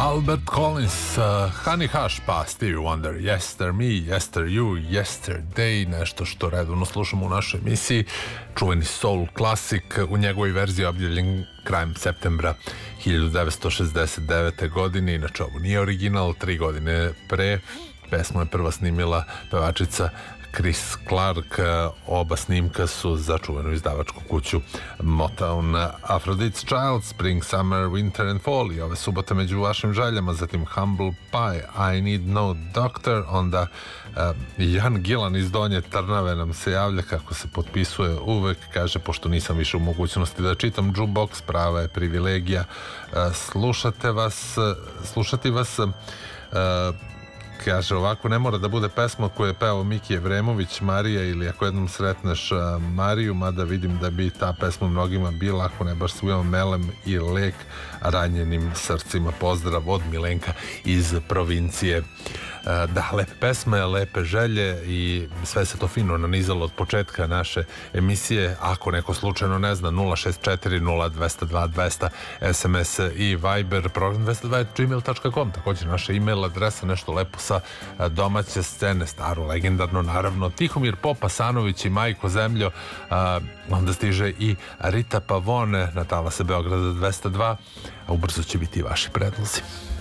Albert Collins, Honey Hush, pa Stevie Wonder, Yester Me, Yester You, Yesterday, nešto što redovno slušamo u našoj emisiji, čuveni soul klasik, u njegovoj verziji objavljen krajem septembra 1969. godine, inače ovo nije original, 3 godine pre, pesmu je prva snimila pevačica Chris Clark, oba snimka su za čuvenu izdavačku kuću Motown. Aphrodite's Child, Spring, Summer, Winter and Fall i ove subote među vašim željama, zatim Humble Pie, I Need No Doctor, onda Jan Gilan iz Donje Trnave nam se javlja kako se potpisuje uvek, kaže pošto nisam više u mogućnosti da čitam jukebox, prava je privilegija slušati vas. Kaže ovako, ne mora da bude pesma koju je pevao Miki Evremović, Marija, ili ako jednom sretneš Mariju, mada vidim da bi ta pesma mnogima bila, ako ne baš svojom melem i lek ranjenim srcima. Pozdrav od Milenka iz provincije. Da, lepe pesme, lepe želje i sve se to fino nanizalo od početka naše emisije. Ako neko slučajno ne zna, 064 0202 SMS i Viber, program 202.gmail.com, također naša email adresa, nešto lepo sa domaće scene, staro, legendarno, naravno, Tihomir Popasanović i Majko Zemljo, onda stiže i Rita Pavone na talase Beograda 202, a ubrzo će biti i vaši predlozi.